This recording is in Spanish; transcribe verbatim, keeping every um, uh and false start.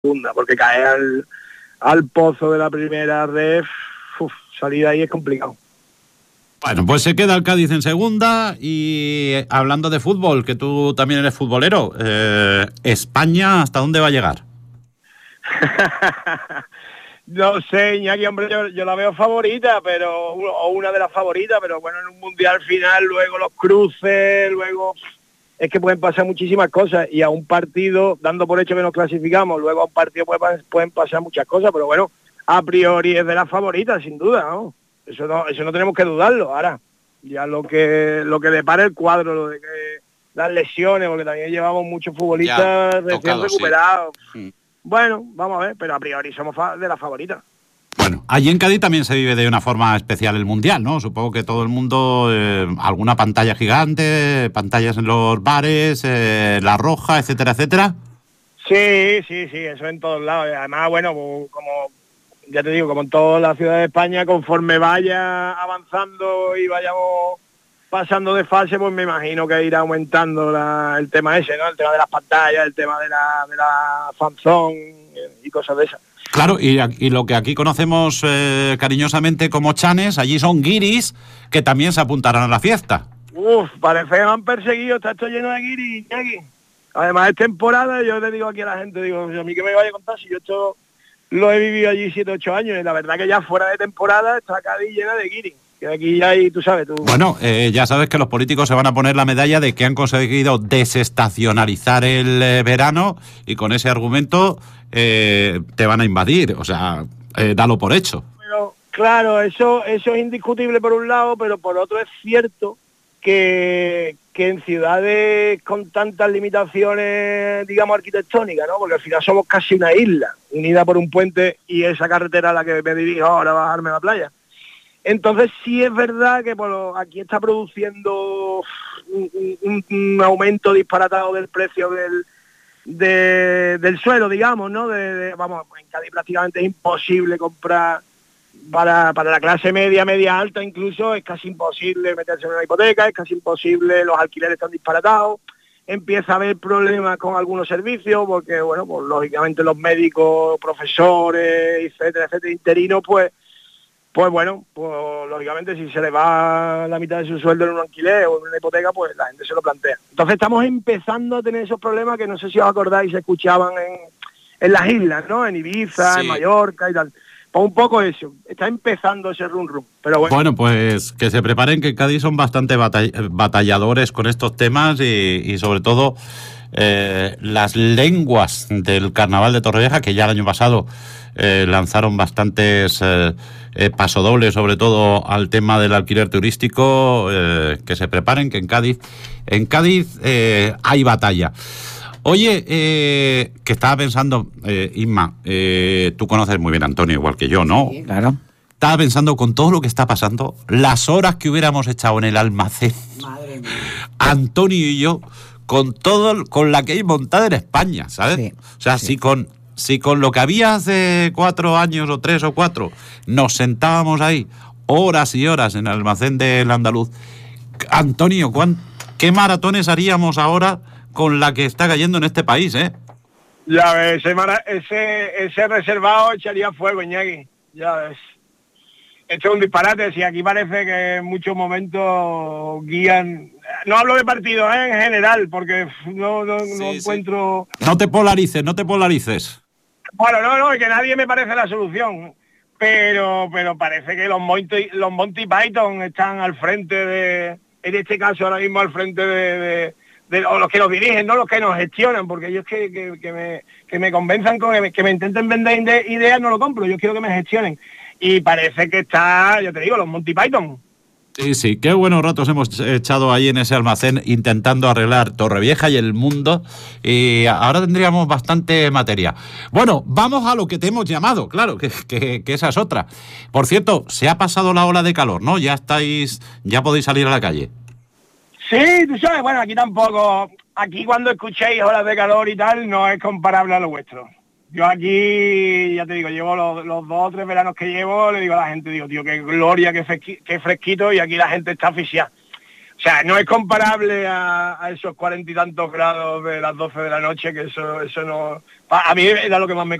segunda, porque caer al, al pozo de la primera red, uf, salir ahí es complicado. Bueno, pues se queda el Cádiz en segunda y hablando de fútbol, que tú también eres futbolero, eh, ¿España hasta dónde va a llegar? No sé, Iñaki, hombre, yo, yo la veo favorita, pero o una de las favoritas, pero bueno, en un mundial final, luego los cruces, luego es que pueden pasar muchísimas cosas y a un partido, dando por hecho que nos clasificamos, luego a un partido puede, pueden pasar muchas cosas, pero bueno, a priori es de las favoritas, sin duda, ¿no? Eso no, eso no tenemos que dudarlo. Ahora, ya lo que lo que depara el cuadro, lo de que las lesiones, porque también llevamos muchos futbolistas ya, recién tocado, recuperados. Sí. Bueno, vamos a ver, pero a priori somos de las favoritas. Bueno, allí en Cádiz también se vive de una forma especial el Mundial, ¿no? Supongo que todo el mundo, eh, alguna pantalla gigante, pantallas en los bares, eh, La Roja, etcétera, etcétera. Sí, sí, sí, eso en todos lados. Además, bueno, como ya te digo, como en toda la ciudad de España, conforme vaya avanzando y vayamos pasando de fase, pues me imagino que irá aumentando la, el tema ese, ¿no? El tema de las pantallas, el tema de la, de la fanzone y cosas de esas. Claro, y, y lo que aquí conocemos eh, cariñosamente como chanes, allí son guiris que también se apuntarán a la fiesta. Uf, parece que me han perseguido, está esto lleno de guiris, Iñaki. Además es temporada, yo le digo aquí a la gente, digo, a mí que me vaya a contar si yo esto lo he vivido allí siete, ocho años y la verdad que ya fuera de temporada está Cádiz llena de guiris. Que aquí ya hay, tú sabes, tú... Bueno, eh, ya sabes que los políticos se van a poner la medalla de que han conseguido desestacionalizar el eh, verano y con ese argumento eh, te van a invadir, o sea, eh, dalo por hecho. Pero, claro, eso, eso es indiscutible por un lado, pero por otro es cierto que, que en ciudades con tantas limitaciones, digamos, arquitectónicas, ¿no? Porque al final somos casi una isla, unida por un puente y esa carretera a la que me dirijo ahora a bajarme a la playa. Entonces sí es verdad que bueno, aquí está produciendo un, un, un aumento disparatado del precio del, de, del suelo, digamos, ¿no? De, de, vamos, en Cádiz prácticamente es imposible comprar para, para la clase media, media alta incluso, es casi imposible meterse en una hipoteca, es casi imposible, los alquileres están disparatados, empieza a haber problemas con algunos servicios, porque bueno, pues lógicamente los médicos, profesores, etcétera, etcétera, interinos, pues Pues bueno, pues lógicamente si se le va la mitad de su sueldo en un alquiler o en una hipoteca, pues la gente se lo plantea. Entonces estamos empezando a tener esos problemas que no sé si os acordáis, se escuchaban en, en las islas, ¿no? En Ibiza, sí, en Mallorca y tal. Pues un poco eso, está empezando ese rum rum, pero bueno. Bueno, pues que se preparen, que en Cádiz son bastante batall- batalladores con estos temas y, y sobre todo eh, las lenguas del Carnaval de Torrevieja, que ya el año pasado eh, lanzaron bastantes eh, eh, pasodobles, sobre todo al tema del alquiler turístico, eh, que se preparen, que en Cádiz, en Cádiz eh, hay batalla. Oye, eh, que estaba pensando, eh, Inma, eh, tú conoces muy bien a Antonio, igual que yo, ¿no? Sí, claro. Estaba pensando con todo lo que está pasando, las horas que hubiéramos echado en el almacén, Madre mía. Antonio y yo, con todo, con la que hay montada en España, ¿sabes? Sí, o sea, sí. si con si con lo que había hace cuatro años o tres o cuatro nos sentábamos ahí horas y horas en el almacén del andaluz, Antonio, ¿cuán, ¿qué maratones haríamos ahora con la que está cayendo en este país, eh? Ya ves, ese, mara, ese, ese reservado echaría fuego, Iñaki. Ya ves. Esto es un disparate, si aquí parece que en muchos momentos guían... No hablo de partidos, ¿eh? En general, porque no, no, sí, no encuentro... Sí. No te polarices, no te polarices. Bueno, no, no, que nadie me parece la solución. Pero pero parece que los Monty, los Monty Python están al frente de... En este caso ahora mismo al frente de... de De, o los que nos dirigen, no los que nos gestionan, porque ellos que, que, que, me, que me convenzan con que me, que me intenten vender ideas, no lo compro, yo quiero que me gestionen. Y parece que está, yo te digo, los Monty Python. Sí, sí, qué buenos ratos hemos echado ahí en ese almacén intentando arreglar Torrevieja y el mundo, y ahora tendríamos bastante materia. Bueno, vamos a lo que te hemos llamado, claro, que, que, que esa es otra. Por cierto, se ha pasado la ola de calor, ¿no? Ya estáis, ya podéis salir a la calle. Sí, tú sabes, bueno, aquí tampoco, aquí cuando escuchéis olas de calor y tal, no es comparable a lo vuestro. Yo aquí, ya te digo, llevo los, los dos o tres veranos que llevo, le digo a la gente, digo, tío, qué gloria, qué, fresqui, qué fresquito, y aquí la gente está asfixiada. O O sea, no es comparable a, a esos cuarenta y tantos grados de las doce de la noche, que eso, eso no... A mí era lo que más me